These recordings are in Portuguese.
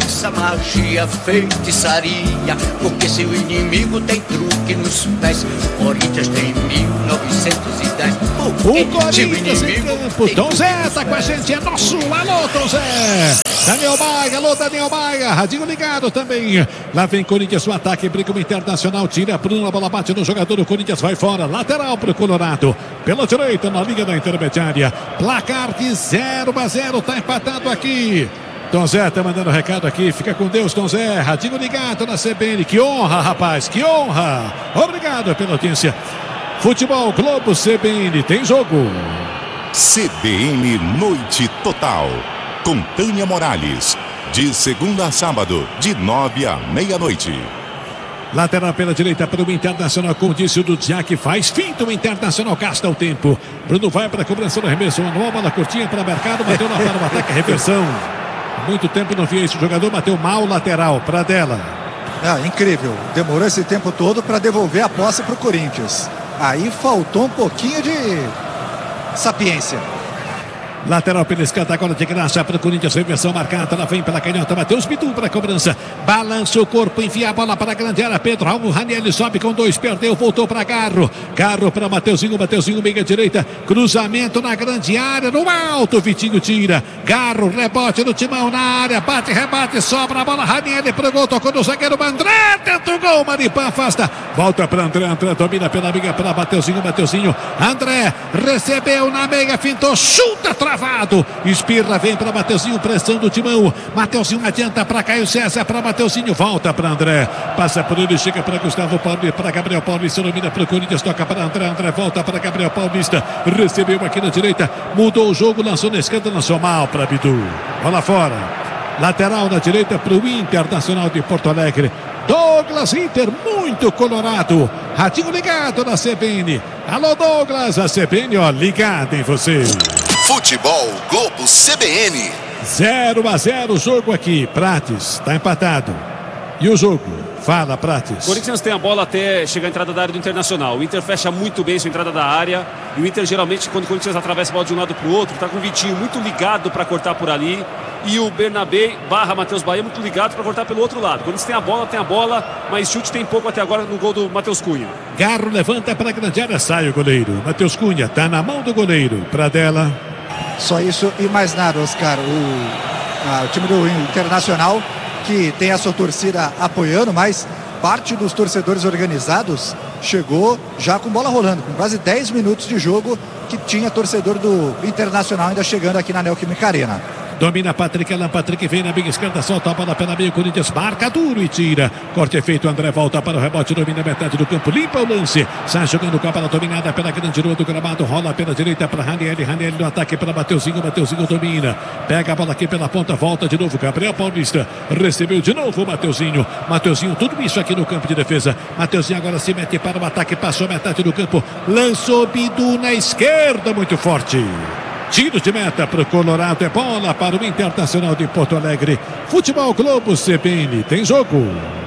força, magia, feitiçaria, porque se o inimigo tem truque nos pés, o Corinthians tem 1910. O Corinthians em campo, Tom Zé tá com a gente, é nosso. Alô, Tom Zé. Daniel Maia, alô, Daniel Maia, radinho ligado também. Lá vem Corinthians, o ataque, briga o Internacional, tira Bruno, a bola bate no jogador, o Corinthians vai fora, lateral pro Colorado, pela direita, na linha da intermediária, placar de 0-0, tá empatado aqui. Tom Zé tá mandando recado aqui, fica com Deus, Tom Zé, radinho ligado na CBN, que honra, rapaz, que honra. Obrigado pela audiência. Futebol Globo CBN, tem jogo. CBN Noite Total, com Tânia Morales, de segunda a sábado, de 9 à meia-noite. Lateral pela direita para o Internacional, como disse o Dudziak, faz finta o Internacional, gasta o tempo. Bruno vai para a cobrança do arremesso manual, bola curtinha para o mercado, bateu na para o ataque, a reversão. Há muito tempo não via esse jogador, bateu mal lateral para dela. Incrível, demorou esse tempo todo para devolver a posse para o Corinthians. Aí faltou um pouquinho de sapiência. Lateral pela esquerda, agora de graça para o Corinthians, reversão marcada, ela vem pela canhota, Matheus Bidu para a cobrança, balança o corpo, enfia a bola para a grande área, Pedro Raul Ranieri sobe com 2, perdeu, voltou para Garro para Mateuzinho, meia direita, cruzamento na grande área, no alto, Vitinho tira, Garro, rebote no timão na área, bate, rebate, sobra a bola, Ranieri para o gol, tocou no zagueiro, André, tenta o gol, Maripã afasta, volta para André, domina pela meia para Mateuzinho, André, recebeu na meia, fintou, chuta, travado, espirra, vem para Mateuzinho, pressão do timão, Mateuzinho adianta para Caio César, para Mateuzinho, volta para André, passa por ele, chega para Gustavo Paulista, para Gabriel Paulista, domina para o Corinthians, toca para André, volta para Gabriel Paulista, recebeu aqui na direita, mudou o jogo, lançou na esquerda, lançou mal para Bidu, bola fora, lateral na direita para o Internacional de Porto Alegre, Douglas Inter, muito colorado, radinho ligado na CBN, alô Douglas, a CBN, ó, ligada em você. Futebol Globo CBN. 0-0 o jogo aqui. Prates, tá empatado. E o jogo? Fala, Prates. O Corinthians tem a bola até chegar à entrada da área do Internacional. O Inter fecha muito bem sua entrada da área. E o Inter geralmente, quando o Corinthians atravessa a bola de um lado para o outro, tá com o Vitinho muito ligado para cortar por ali. E o Bernabé / Matheus Bahia muito ligado para cortar pelo outro lado. Quando eles têm a bola, mas chute tem pouco até agora no gol do Matheus Cunha. Garro levanta para a grande área, sai o goleiro. Matheus Cunha tá na mão do goleiro. Para dela. Só isso e mais nada, Oscar. O time do Internacional, que tem a sua torcida apoiando, mas parte dos torcedores organizados chegou já com bola rolando, com quase 10 minutos de jogo, que tinha torcedor do Internacional ainda chegando aqui na Neoquímica Arena. Domina Patrick, Alan Patrick vem na meia esquerda, solta a bola pela meia, Corinthians marca duro e tira. Corte é feito, André volta para o rebote, domina a metade do campo, limpa o lance, sai jogando com a bola dominada pela grande rua do gramado, rola pela direita para Ranieri no ataque para Mateuzinho domina, pega a bola aqui pela ponta, volta de novo, Gabriel Paulista, recebeu de novo o Mateuzinho, tudo isso aqui no campo de defesa, Mateuzinho agora se mete para o ataque, passou a metade do campo, lançou Bidu na esquerda, muito forte. Tiro de meta para o Colorado, é bola para o Internacional de Porto Alegre. Futebol Globo CBN, tem jogo.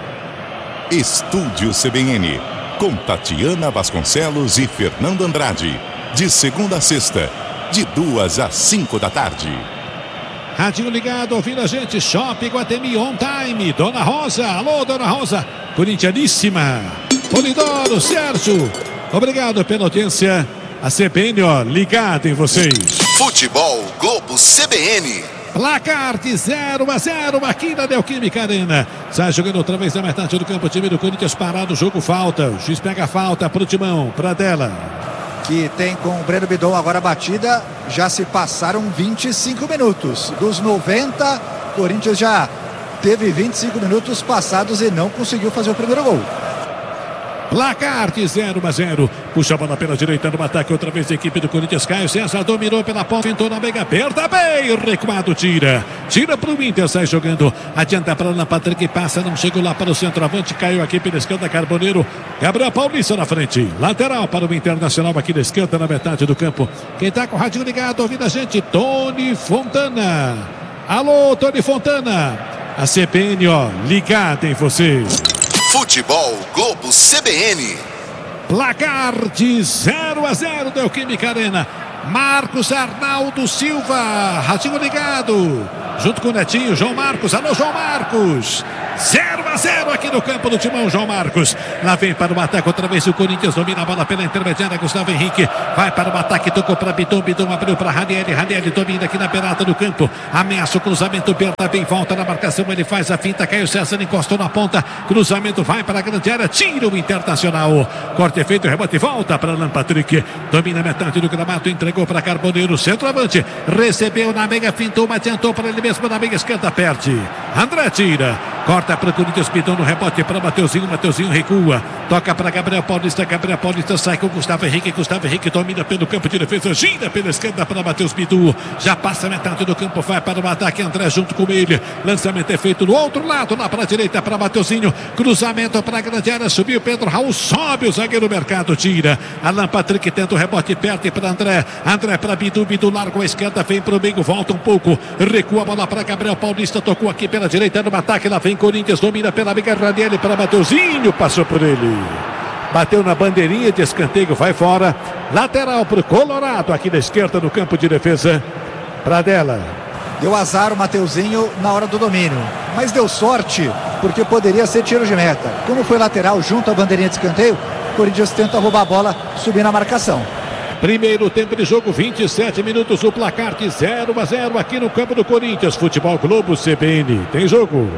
Estúdio CBN, com Tatiana Vasconcelos e Fernando Andrade. De segunda a sexta, de 2 às 5 da tarde. Radinho ligado, ouvindo a gente, Shopping Guatemi On Time. Dona Rosa, alô Dona Rosa, corintianíssima. Polidoro, Sérgio, obrigado pela audiência. A CBN, ó, ligada em vocês. Futebol Globo CBN. Placar de 0-0 aqui na Neoquímica Arena. Sai jogando outra vez na metade do campo. O time do Corinthians parado, o jogo falta. O juiz pega a falta pro Timão, pra dela. Que tem com o Breno Bidon agora a batida. Já se passaram 25 minutos. Dos 90, o Corinthians já teve 25 minutos passados e não conseguiu fazer o primeiro gol. Placar de 0-0. Puxa a bola pela direita no ataque. Outra vez a equipe do Corinthians. Caio César dominou pela ponta. Entrou na meia. Aperta bem. Recuado. Tira para o Inter. Sai jogando. Adianta para o Patrick. Passa. Não chegou lá para o centroavante. Caiu aqui pela esquerda. Carboneiro. Gabriel Paulista na frente. Lateral para o Internacional aqui da esquerda na metade do campo. Quem está com o radinho ligado ouvindo a gente. Tony Fontana. Alô, Tony Fontana. A CBN, ó, ligada em você. Futebol Globo CBN. Placar de 0-0 Neoquímica Arena. Marcos Arnaldo Silva, radinho ligado. junto com o Netinho, João Marcos. Alô, João Marcos. 0-0 aqui no campo do Timão, João Marcos. Lá vem para o ataque outra vez o Corinthians, domina a bola pela intermediária, Gustavo Henrique vai para o ataque, tocou para Bidon, Bidon abriu para Ranieri, Ranieri domina aqui na beirada do campo, ameaça o cruzamento, Bernabé volta na marcação, ele faz a finta, Caio César encostou na ponta, cruzamento vai para a grande área, tira o Internacional, corte feito, rebote, volta para Alan Patrick, domina a metade do gramado, entregou para Carboneiro, centroavante, recebeu na meia, fintou, adiantou para ele mesmo na meia esquerda, perde, André tira, corta para o Corinthians, Bidon no rebote para Mateuzinho, Mateuzinho recua, toca para Gabriel Paulista sai com Gustavo Henrique domina pelo campo de defesa, gira pela esquerda para Matheus Bidu, já passa metade do campo, vai para o ataque, André junto com ele, lançamento é feito do outro lado, lá para a direita para Mateuzinho, cruzamento para a grande área, subiu Pedro Raul, sobe o zagueiro Mercado, tira, Alan Patrick tenta o rebote, perde para André para Bidu, Bidu larga a esquerda, vem para o meio, volta um pouco, recua a bola para Gabriel Paulista, tocou aqui pela direita no ataque, lá vem Corinthians, domina pela amiga Ranieri para Mateuzinho, passou por ele. Bateu na bandeirinha de escanteio, vai fora. Lateral para o Colorado, aqui na esquerda no campo de defesa. Pradella. Deu azar o Mateuzinho na hora do domínio, mas deu sorte, porque poderia ser tiro de meta. Como foi lateral junto à bandeirinha de escanteio, o Corinthians tenta roubar a bola, subir na marcação. Primeiro tempo de jogo, 27 minutos, o placar de 0-0 aqui no campo do Corinthians. Futebol Globo CBN. Tem jogo.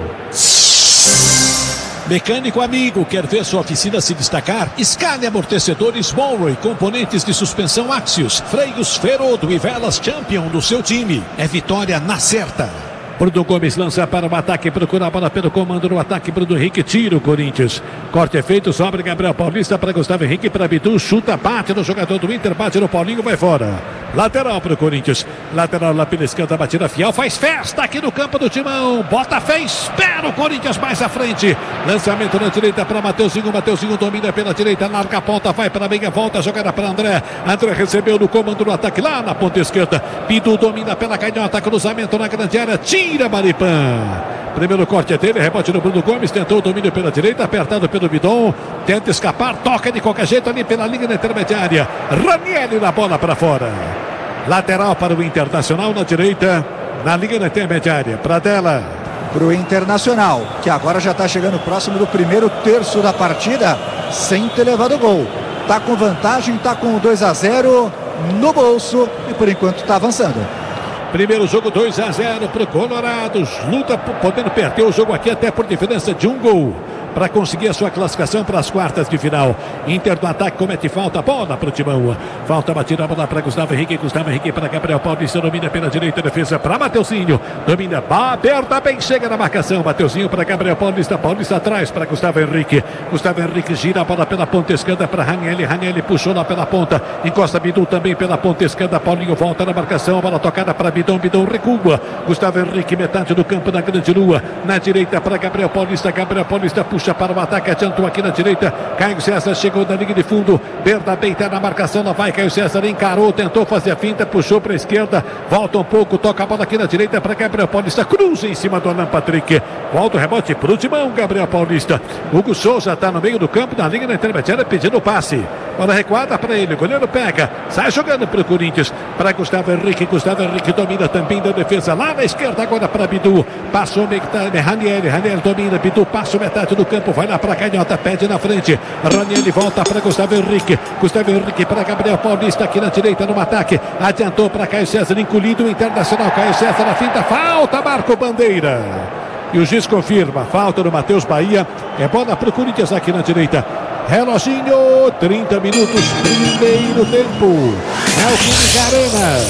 Mecânico amigo, quer ver sua oficina se destacar? Escale amortecedores Monroe, componentes de suspensão Axios, freios Ferodo e velas Champion do seu time. É vitória na certa. Bruno Gomes lança para o ataque, procura a bola pelo comando no ataque, Bruno Henrique tira o Corinthians. Corte é feito, sobra Gabriel Paulista para Gustavo Henrique, para Bidu, chuta, bate no jogador do Inter, bate no Paulinho, vai fora. Lateral para o Corinthians, lateral lá pela esquerda, batida fiel, faz festa aqui no campo do Timão, bota fé, espera o Corinthians mais à frente. Lançamento na direita para Mateuzinho, Mateuzinho domina pela direita, larga a ponta, vai para a meia, volta, jogada para André. André recebeu no comando do ataque lá na ponta esquerda, Bidu domina pela canhota, cruzamento na grande área, tira Maripã. Primeiro corte é dele, rebote no Bruno Gomes, tentou o domínio pela direita, apertado pelo Bidon, tenta escapar, toca de qualquer jeito ali pela linha da intermediária. Ranieri na bola para fora. Lateral para o Internacional na direita, na linha da intermediária. Pradella. Para o Internacional, que agora já está chegando próximo do primeiro terço da partida, sem ter levado gol. Está com vantagem, está com 2-0 no bolso e por enquanto está avançando. Primeiro jogo 2-0 para o Colorado. Luta podendo perder o jogo aqui até por diferença de um gol para conseguir a sua classificação para as quartas de final. Inter do ataque comete falta, bola para o Timão. Falta batida, bola para Gustavo Henrique para Gabriel Paulista, domina pela direita, defesa para Mateuzinho, domina, aberta, bem chega na marcação, Mateuzinho para Gabriel Paulista atrás para Gustavo Henrique gira a bola pela ponta esquerda para Ranieri puxou lá pela ponta, encosta Bidu também pela ponta esquerda, Paulinho volta na marcação, bola tocada para Bidon recua, Gustavo Henrique metade do campo na grande lua, na direita para Gabriel Paulista puxa para o ataque, adiantou aqui na direita, Caio César chegou na linha de fundo, Bernabé está na marcação, lá vai Caio César, encarou, tentou fazer a finta, puxou para a esquerda, volta um pouco, toca a bola aqui na direita para Gabriel Paulista, cruza em cima do Alan Patrick, volta o rebote para o Timão, Gabriel Paulista, Hugo Souza está no meio do campo, na linha da intermediária, pedindo o passe, bola recuada para ele, o goleiro pega, sai jogando para o Corinthians, para Gustavo Henrique domina também da defesa, lá na esquerda agora para Bidu, passou Ranieri domina, Bidu passa metade do campo, vai lá para a canhota, pede na frente, Ranieri volta para Gustavo Henrique para Gabriel Paulista aqui na direita no ataque, adiantou para Caio César, encolhido o Internacional, Caio César na finta, falta, Marco Bandeira. E o juiz confirma, falta do Matheus Bahia, é bola para o Corinthians aqui na direita. Reloginho, 30 minutos, primeiro tempo. Neoquímica Arena.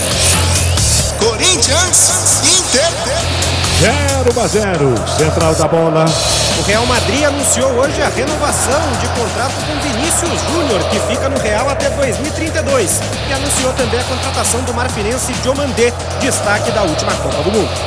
Corinthians, Inter. 0-0, central da bola. O Real Madrid anunciou hoje a renovação de contrato com Vinícius Júnior, que fica no Real até 2032. E anunciou também a contratação do marfinense Diomandé, destaque da última Copa do Mundo.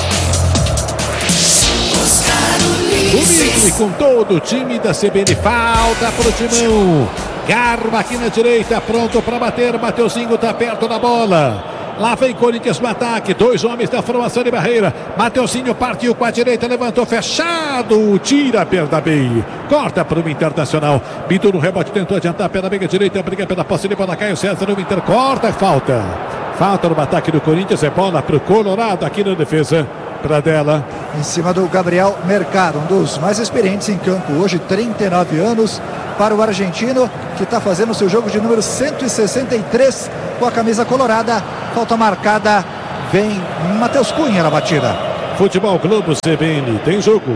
Comigo e com todo o time da CBN, falta para o Timão. Garba aqui na direita, pronto para bater, Mateuzinho está perto da bola. Lá vem Corinthians no ataque, dois homens da formação de barreira. Mateuzinho partiu com a direita, levantou fechado, tira Bernabé, corta para o Internacional. Bidu no rebote, tentou adiantar pela meia direita, briga pela posse de bola, Caio César, o Inter corta, falta no ataque do Corinthians, é bola para o Colorado aqui na defesa. Pradella. Em cima do Gabriel Mercado, um dos mais experientes em campo hoje, 39 anos, para o argentino, que está fazendo o seu jogo de número 163 com a camisa colorada. Falta marcada, vem Matheus Cunha na batida. Futebol Globo CBN, tem jogo.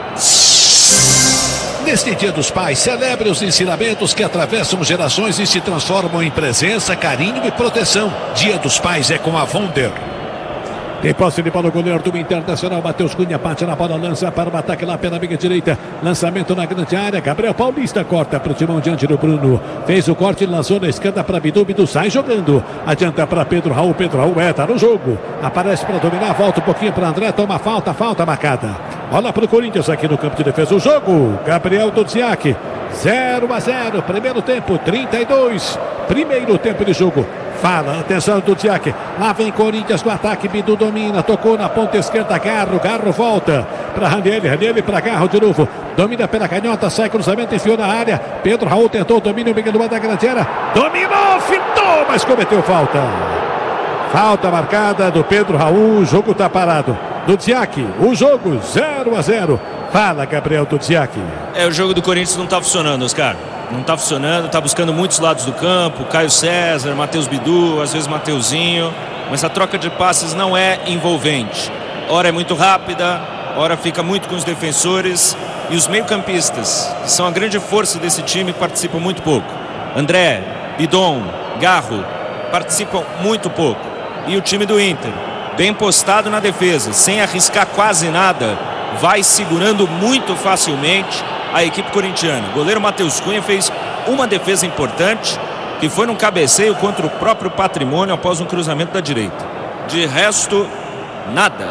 Neste Dia dos Pais, celebre os ensinamentos que atravessam gerações e se transformam em presença, carinho e proteção. Dia dos Pais é com a Wonder. Tem posse de bola o goleiro do Internacional, Matheus Cunha, bate na bola, lança para o ataque lá pela amiga direita, lançamento na grande área, Gabriel Paulista corta para o timão diante do Bruno, fez o corte, lançou na esquerda para Bidu, Bidu sai jogando, adianta para Pedro Raul tá no jogo, aparece para dominar, volta um pouquinho para André, toma falta marcada, bola para o Corinthians aqui no campo de defesa, o jogo, Gabriel Dudziak, 0-0, primeiro tempo, 32, primeiro tempo de jogo. Fala, atenção do Dudziak. Lá vem Corinthians no ataque. Bidu domina, tocou na ponta esquerda. Garro volta para Ranieri para Garro de novo. Domina pela canhota, sai cruzamento, enfiou na área. Pedro Raul tentou, domina o Miguel da grande área. Dominou, fitou, mas cometeu falta. Falta marcada do Pedro Raul. O jogo está parado. Dudziak, o jogo 0-0. Fala, Gabriel Dudziak. O jogo do Corinthians não está funcionando, Oscar. Não está funcionando, está buscando muitos lados do campo, Caio César, Matheus Bidu, às vezes Mateuzinho, mas a troca de passes não é envolvente. Ora é muito rápida, ora fica muito com os defensores e os meio-campistas, que são a grande força desse time, participam muito pouco. André, Bidon, Garro participam muito pouco. E o time do Inter, bem postado na defesa, sem arriscar quase nada, vai segurando muito facilmente a equipe corintiana. O goleiro Matheus Cunha fez uma defesa importante, que foi num cabeceio contra o próprio Patrimônio após um cruzamento da direita. De resto, nada.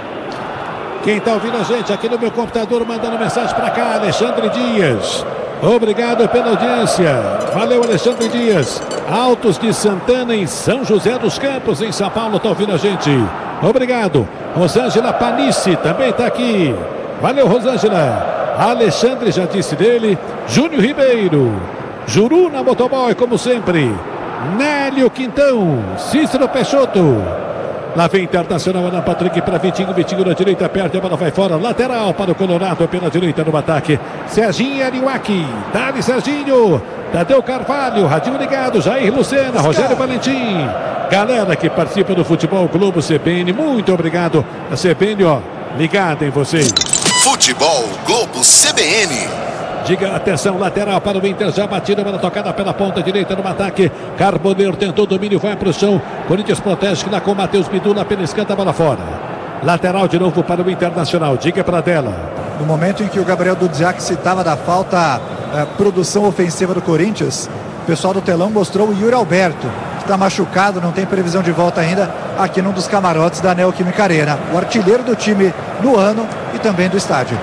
Quem está ouvindo a gente aqui no meu computador, mandando mensagem para cá, Alexandre Dias. Obrigado pela audiência. Valeu, Alexandre Dias. Altos de Santana, em São José dos Campos, em São Paulo, está ouvindo a gente. Obrigado. Rosângela Panice também está aqui. Valeu, Rosângela. Alexandre já disse dele. Júnior Ribeiro. Juru na motoboy, como sempre. Nélio Quintão. Cícero Peixoto. Lá vem Internacional, Alan Patrick para Vitinho na direita, perde, a bola vai fora, lateral para o Colorado, pela direita no ataque, Serginho Ariwaki, Dali Serginho, Tadeu Carvalho, radinho ligado, Jair Lucena, Rogério Valentim, galera que participa do Futebol Globo CBN, muito obrigado, a CBN, ligada em vocês. Futebol Globo CBN. Diga, atenção, lateral para o Inter, já batida, bola tocada pela ponta direita no ataque. Carboneiro tentou domínio, vai para o chão. Corinthians protege, lá com o Matheus Bidu, lá pela esquerda, bola fora. Lateral de novo para o Internacional, diga para dela. No momento em que o Gabriel Dudziak citava da falta produção ofensiva do Corinthians, o pessoal do telão mostrou o Yuri Alberto, que está machucado, não tem previsão de volta ainda, aqui num dos camarotes da Neoquímica Arena. O artilheiro do time no ano e também do estádio.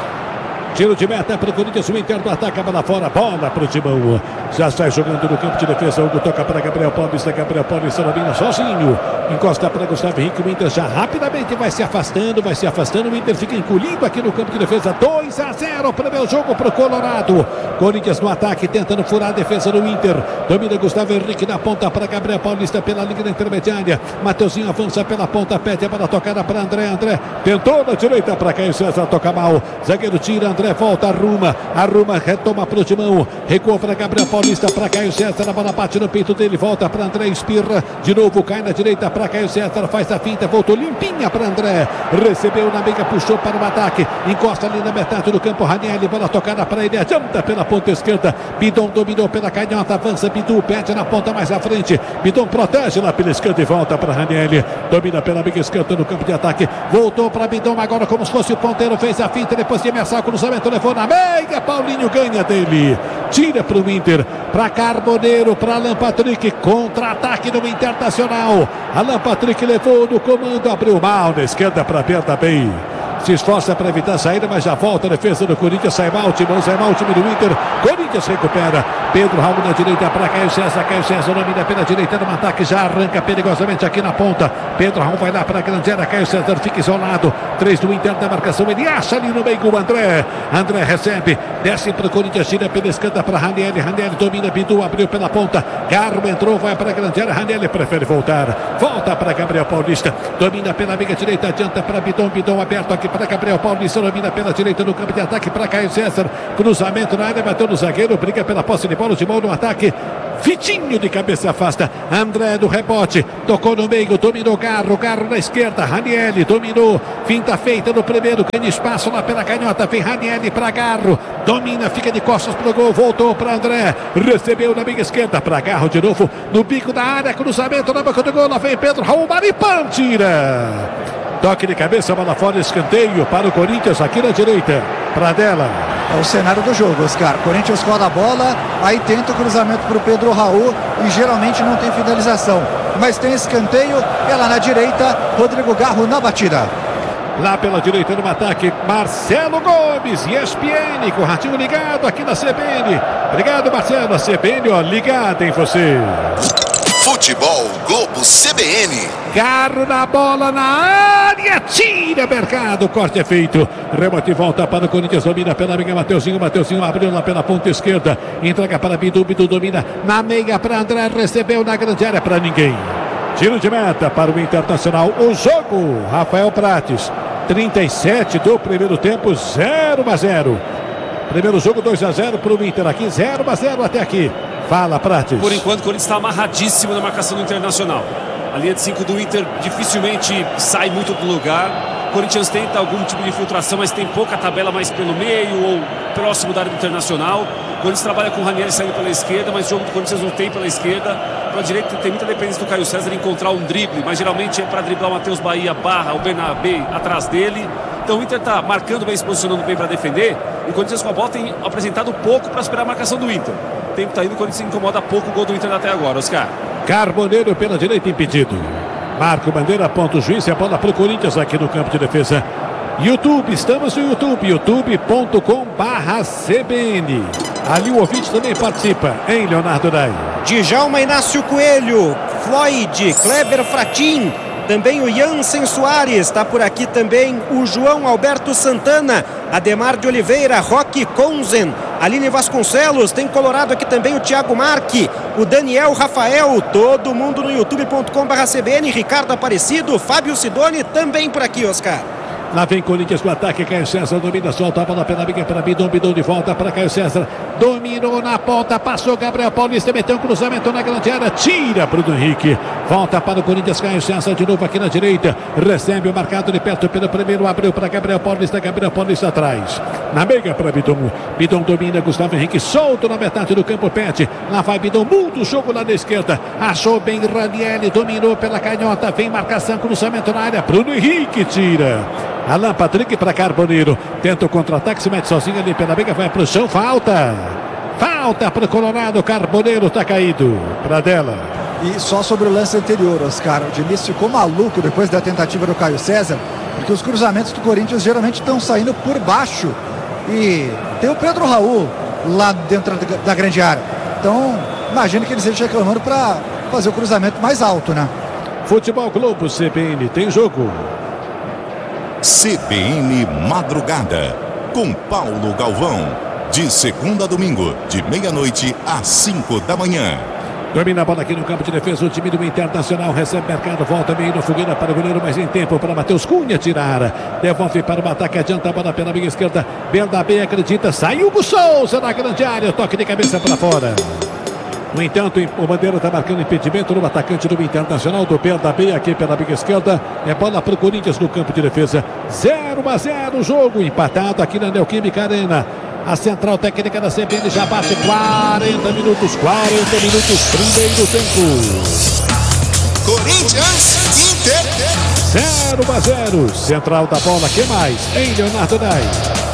Tiro de meta para o Corinthians, o Inter do ataque, a bola fora, bola para o Timão. Já sai jogando no campo de defesa, Hugo toca para Gabriel Paulista domina sozinho. Encosta para Gustavo Henrique, o Inter já rapidamente vai se afastando, o Inter fica encolhido aqui no campo de defesa, 2-0, primeiro jogo para o Colorado. Corinthians no ataque, tentando furar a defesa do Inter, domina Gustavo Henrique na ponta para Gabriel Paulista pela linha da intermediária, Mateuzinho avança pela ponta, pede a bola tocada para André tentou na direita para Caio César, toca mal, zagueiro tira, André volta, arruma, retoma para o Timão, recua para Gabriel Paulista, para Caio César, a bola bate no peito dele, volta para André, espirra, de novo cai na direita para Caio César, faz a finta, voltou limpinha para André, recebeu na meia, puxou para o ataque, encosta ali na metade do campo, Ranieri, bola tocada para ele, adianta pela ponta esquerda, Bidon dominou pela canhota, avança Bidu, pede na ponta mais à frente, Bidon protege lá pela esquerda e volta para Ranieri, domina pela meia esquerda no campo de ataque, voltou para Bidon agora como se fosse o ponteiro, fez a finta, depois de ameaçar o cruzamento, levou na meia, Paulinho ganha dele, tira para o Inter, para Carboneiro, para Alan Patrick, contra-ataque do Internacional, Alan Patrick levou no comando, abriu mal na esquerda para Berta bem, se esforça para evitar a saída, mas já volta a defesa do Corinthians, sai mal o time do Inter, Corinthians recupera, Pedro Raul na direita para Caio César. Caio César domina pela direita no ataque, já arranca perigosamente aqui na ponta. Pedro Raul vai lá para a grande área. Caio César fica isolado. 3 do Inter da marcação. Ele acha ali no meio o André. André recebe, desce para o Corinthians, tira pela esquerda para Ranieri. Ranieri domina, Bidu abriu pela ponta. Garro entrou, vai para a grande área. Ranieri prefere voltar. Volta para Gabriel Paulista. Domina pela meia direita, adianta para Bidon. Bidon aberto aqui para Gabriel Paulista. Domina pela direita no campo de ataque para Caio César. Cruzamento na área, bateu no zagueiro. Briga pela posse de bola. De mão no ataque. Vitinho de cabeça afasta. André do rebote. Tocou no meio. Dominou Garro. Garro na esquerda. Ranieri dominou. Finta feita no primeiro. Ganha espaço lá pela canhota. Vem Ranieri para Garro. Domina. Fica de costas pro gol. Voltou para André. Recebeu na meia esquerda para Garro de novo. No bico da área. Cruzamento na boca do gol. Lá vem Pedro Raul. Maripan tira. Toque de cabeça. Bola fora. Escanteio para o Corinthians aqui na direita. Pradella. É o cenário do jogo, Oscar. Corinthians roda a bola, aí tenta o cruzamento para o Pedro Raul e geralmente não tem finalização. Mas tem escanteio, é lá na direita, Rodrigo Garro na batida. Lá pela direita no ataque, Marcelo Gomes, ESPN, com o ratinho ligado aqui na CBN. Obrigado, Marcelo. A CBN, ó, ligada em você. Futebol Globo CBN. Garro na bola na área, tira Mercado, corte é feito. Rebote volta para o Corinthians, domina pela meia, Mateuzinho abriu lá pela ponta esquerda, entrega para Bidu, Bidu domina na meia para André, recebeu na grande área para ninguém. Tiro de meta para o Internacional. O jogo, Rafael Prates, 37 do primeiro tempo, 0-0. Primeiro jogo 2-0 para o Inter aqui, 0-0 até aqui. Fala, Prates. Por enquanto o Corinthians está amarradíssimo na marcação do Internacional. A linha de 5 do Inter dificilmente sai muito do lugar. O Corinthians tenta algum tipo de infiltração, mas tem pouca tabela mais pelo meio ou próximo da área do Internacional. O Corinthians trabalha com o Ranieri saindo pela esquerda, mas o jogo do Corinthians não tem pela esquerda. Para a direita tem muita dependência do Caio César de encontrar um drible, mas geralmente é para driblar o Matheus Bahia barra o Bernabé atrás dele. Então o Inter está marcando bem, se posicionando bem para defender. E o Corinthians com a bola tem apresentado pouco para esperar a marcação do Inter. O tempo está indo, o Corinthians incomoda pouco o gol do Inter até agora, Oscar. Carboneiro pela direita impedido. Marco Bandeira, ponto o juiz e a bola para o Corinthians aqui no campo de defesa. YouTube, estamos no YouTube, youtube.com/CBN. Ali o ouvinte também participa, hein, Leonardo Dai? Djalma Inácio Coelho, Floyd, Kleber Fratin, também o Jansen Soares, está por aqui também o João Alberto Santana, Ademar de Oliveira, Roque Conzen, Aline Vasconcelos, tem colorado aqui também o Thiago Marque, o Daniel Rafael, todo mundo no youtube.com/CBN, Ricardo Aparecido, Fábio Sidoni, também por aqui, Oscar. Lá vem Corinthians com o ataque, Caio César domina, solta a bola pela amiga para Bidon, Bidon de volta para Caio César, dominou na ponta, passou Gabriel Paulista, meteu um cruzamento na grande área, tira Bruno Henrique, volta para o Corinthians, Caio César de novo aqui na direita, recebe o marcado de perto pelo primeiro, abriu para Gabriel Paulista atrás, na meia para Bidon, Bidon domina, Gustavo Henrique solto na metade do campo, pede, lá vai Bidon, muda o jogo lá na esquerda, achou bem Ranieri, dominou pela canhota, vem marcação, cruzamento na área, Bruno Henrique tira. Alan Patrick para Carboneiro. Tenta o contra-ataque, se mete sozinho ali pela meia, vai para o chão, falta. Falta para o Colorado, Carboneiro está caído. Pradella. E só sobre o lance anterior, Oscar, o Diniz ficou maluco depois da tentativa do Caio César, porque os cruzamentos do Corinthians geralmente estão saindo por baixo. E tem o Pedro Raul lá dentro da grande área. Então, imagino que ele esteja reclamando para fazer o cruzamento mais alto, né? Futebol Globo CBN, tem jogo. CBN Madrugada, com Paulo Galvão. De segunda a domingo, de meia-noite às 5 da manhã. Domina a bola aqui no campo de defesa. O time do Internacional recebe Mercado. Volta meio no fogueira para o goleiro, mas em tempo para Matheus Cunha tirar. Devolve para o ataque. Adianta a bola pela meia esquerda. Bernabé acredita. Sai Hugo Souza na grande área. Toque de cabeça para fora. No entanto, o Bandeira está marcando impedimento no atacante do Internacional, do Bernabé, aqui pela meia esquerda. É bola para o Corinthians no campo de defesa. 0-0 o jogo, empatado aqui na Neoquímica Arena. A central técnica da CBN já bate 40 minutos, primeiro tempo. Corinthians, Inter. 0-0, central da bola, que mais? Hein, Leonardo Dai?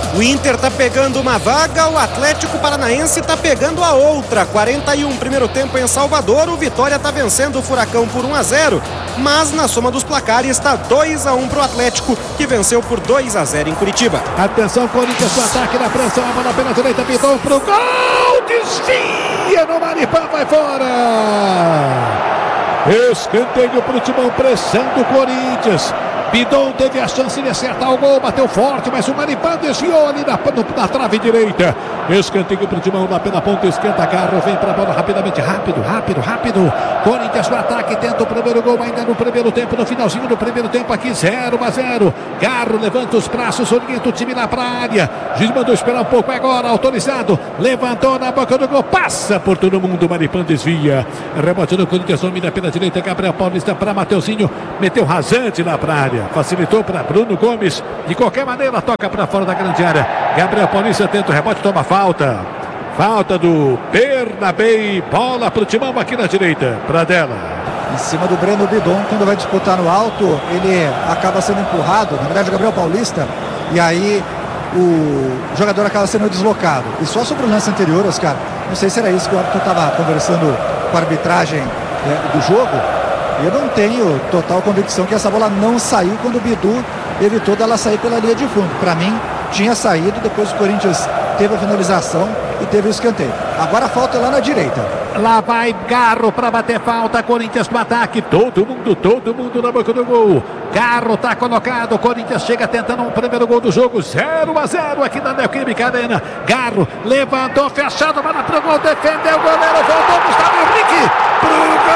O Inter está pegando uma vaga, o Atlético Paranaense está pegando a outra. 41 primeiro tempo em Salvador, o Vitória está vencendo o Furacão por 1-0, mas na soma dos placares está 2-1 para o Atlético, que venceu por 2-0 em Curitiba. Atenção, Corinthians no ataque, na pressão, a bola pela direita, Bidon pro gol, desvia no Maripã, vai fora. Escanteio pro Timão, pressão do Corinthians. Bidon teve a chance de acertar o gol, bateu forte, mas o Maripã desviou ali na trave direita. Escanteio pro Timão lá pela ponta esquerda. Garro vem pra bola rapidamente, rápido. Corinthians no ataque, tenta o primeiro gol ainda no primeiro tempo, no finalzinho do primeiro tempo aqui, 0-0. Garro levanta os braços, orienta o time lá pra área. Giz mandou esperar um pouco agora, autorizado. Levantou na boca do gol, passa por todo mundo, Maripã desvia. Rebote do Corinthians, domina pela direita, Gabriel Paulista pra Mateuzinho, meteu rasante lá pra área. Facilitou para Bruno Gomes. De qualquer maneira, toca para fora da grande área. Gabriel Paulista tenta o rebote, toma falta. Falta do Bernabé. Bola para o Timão aqui na direita. Pradella. Em cima do Breno Bidon, quando vai disputar no alto, ele acaba sendo empurrado. Na verdade, o Gabriel Paulista. E aí o jogador acaba sendo deslocado. E só sobre o lance anterior, Oscar, não sei se era isso que o árbitro estava conversando com a arbitragem do jogo. Eu não tenho total convicção que essa bola não saiu quando o Bidu evitou dela sair pela linha de fundo. Para mim, tinha saído, depois o Corinthians teve a finalização e teve o escanteio. Agora a falta é lá na direita. Lá vai Garro para bater falta, Corinthians no ataque, todo mundo na boca do gol. Garro tá colocado, Corinthians chega tentando um primeiro gol do jogo, 0-0 aqui na Neoquímica Arena. Garro levantou, fechado, bola pro gol, defendeu o goleiro, voltou.